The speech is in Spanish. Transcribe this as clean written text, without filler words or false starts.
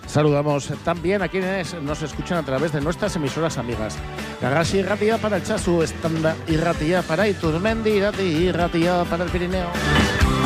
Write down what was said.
Saludamos también a quienes nos escuchan a través de nuestras emisoras amigas. Garaxi Irratia para el Chasu, Estanda Irratia para Iturmendi, Irati Irratia para el Pirineo.